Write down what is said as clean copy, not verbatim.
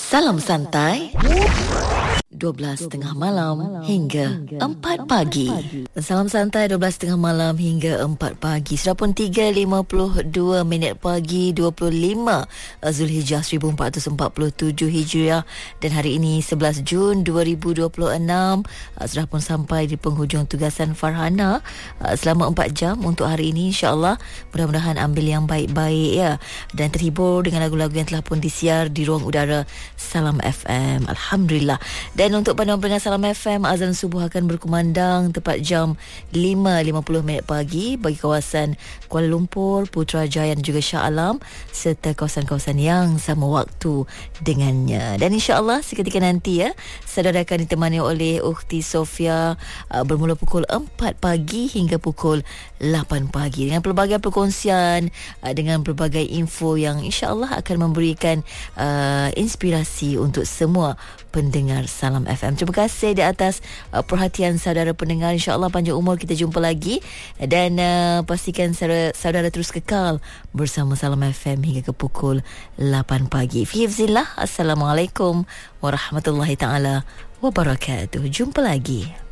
Salam santai 12.30 malam hingga 4 pagi. Salam santai 12.30 malam hingga 4 pagi. Sudah pun 3.52 minit pagi 25 Zulhijjah 1447 Hijriah, dan hari ini 11 Jun 2026. Sudah pun sampai di penghujung tugasan Farhana selama 4 jam untuk hari ini, insya-Allah. Mudah-mudahan ambil yang baik-baik ya, dan terhibur dengan lagu-lagu yang telah pun disiar di ruang udara Salam FM. Alhamdulillah. Dan untuk pendengar Salam FM, azan subuh akan berkumandang tepat jam 5.50 minit pagi bagi kawasan Kuala Lumpur, Putrajaya dan juga Shah Alam serta kawasan-kawasan yang sama waktu dengannya. Dan insya-Allah seketika nanti ya, saudara akan ditemani oleh Ukhti Sofia bermula pukul 4 pagi hingga pukul 8 pagi dengan pelbagai perkongsian, dengan pelbagai info yang insya-Allah akan memberikan inspirasi untuk semua pendengar Salam FM. Terima kasih di atas perhatian saudara pendengar. InsyaAllah panjang umur kita jumpa lagi, dan pastikan saudara terus kekal bersama Salam FM hingga ke pukul 8 pagi. Fi hifzillah. Assalamualaikum warahmatullahi taala wabarakatuh. Jumpa lagi.